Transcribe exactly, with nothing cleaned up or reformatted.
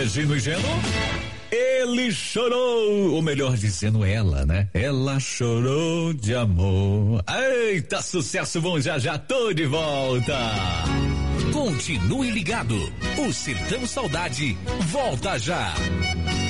É Gino e Geno? Ele chorou, ou melhor dizendo ela, né? Ela chorou de amor. Eita, sucesso bom, já já tô de volta. Continue ligado, o Sertão Saudade volta já.